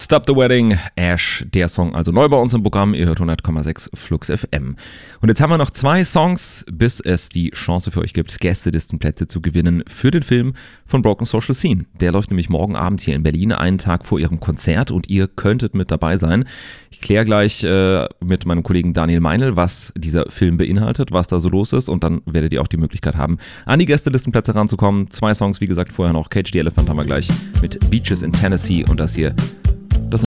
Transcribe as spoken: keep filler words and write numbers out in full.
Stop the Wedding, Ash, der Song also neu bei uns im Programm. Ihr hört hundert Komma sechs Flux F M. Und jetzt haben wir noch zwei Songs, bis es die Chance für euch gibt, Gästelistenplätze zu gewinnen für den Film von Broken Social Scene. Der läuft nämlich morgen Abend hier in Berlin, einen Tag vor ihrem Konzert, und ihr könntet mit dabei sein. Ich kläre gleich äh, mit meinem Kollegen Daniel Meinl, was dieser Film beinhaltet, was da so los ist, und dann werdet ihr auch die Möglichkeit haben, an die Gästelistenplätze ranzukommen. Zwei Songs, wie gesagt, vorher noch Cage the Elephant haben wir gleich mit Beaches in Tennessee, und das hier